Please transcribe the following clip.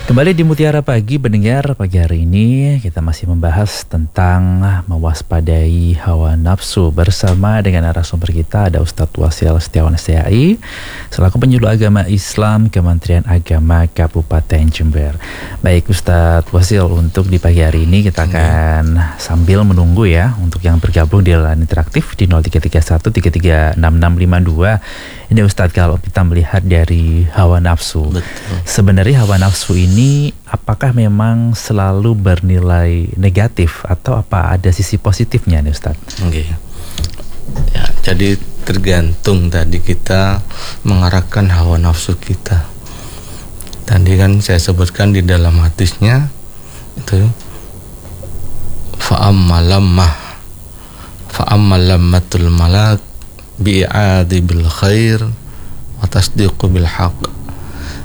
Kembali di Mutiara Pagi pendengar, pagi hari ini kita masih membahas tentang mewaspadai hawa nafsu bersama dengan narasumber kita ada Ustadz Wasil Setiawan STAI selaku penyuluh agama Islam Kementerian Agama Kabupaten Jember. Baik Ustadz Wasil, untuk di pagi hari ini kita akan sambil menunggu ya untuk yang bergabung di line interaktif di 0331 336652. Ini Ustadz, kalau kita melihat dari hawa nafsu, sebenarnya hawa nafsu ini apakah memang selalu bernilai negatif atau apa ada sisi positifnya nih Ustadz? Oke. Ya, jadi tergantung tadi kita mengarahkan hawa nafsu kita. Tadi kan saya sebutkan di dalam hadisnya itu fa'ammalammatul malak bi'adi bil khair wa tasdiqu bil haq.